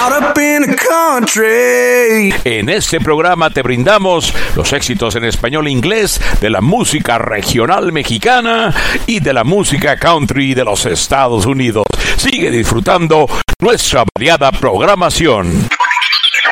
En este programa te brindamos los éxitos en español e inglés de la música regional mexicana y de la música country de los Estados Unidos. Sigue disfrutando nuestra variada programación.